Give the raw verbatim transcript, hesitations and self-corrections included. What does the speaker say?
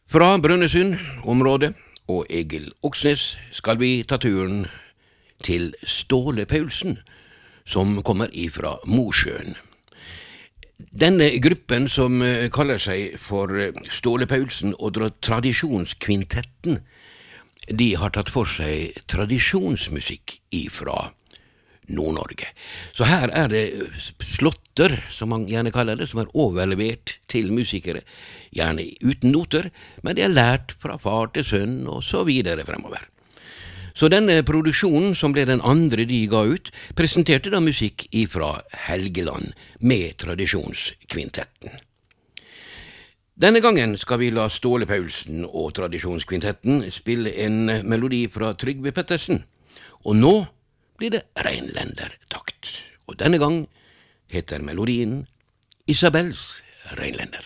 Fra Brønnøysund-området og Egil Oksnes skal vi ta turen til Ståle Paulsen, som kommer ifra Mosjøen. Denne gruppen som kaller seg for Ståle Paulsen og Tradisjonskvintetten, de har tatt for seg tradisjonsmusikk ifra Nord-Norge. Så her er det slåtter, som man gjerne kaller det, som er overlevert til musikere, gjerne uten noter, men det er lært fra far til sønn og så videre fremover. Så denne produksjonen, som ble den andre de ga ut, presenterte da musikk ifra Helgeland med Tradisjonskvintetten. Denne gangen skal vi la Ståle Paulsen og Tradisjonskvintetten spille en melodi fra Trygve Pettersen, og nå blir det Reinlendertakt. Og denne gang heter melodien Isabels Reinlender.